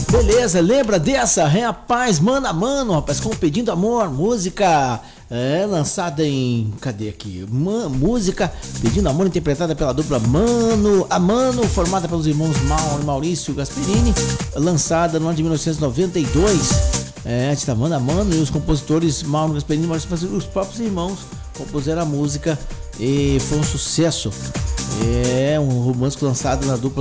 Beleza, lembra dessa? Rapaz, mano a mano, rapaz, com Pedindo Amor, música lançada em... Cadê aqui? Música Pedindo Amor, interpretada pela dupla Mano a Mano, formada pelos irmãos Mauro e Maurício Gasperini, lançada no ano de 1992. Antes da Mano a Mano, e os compositores Mauro Gasperini e Maurício, os próprios irmãos compuseram a música e foi um sucesso. Um romance lançado na dupla